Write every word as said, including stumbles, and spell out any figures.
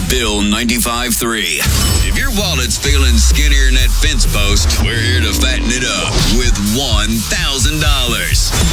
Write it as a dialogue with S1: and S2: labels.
S1: Bill ninety-five three. If your wallet's feeling skinnier than that fence post, we're here to fatten it up with one thousand dollars.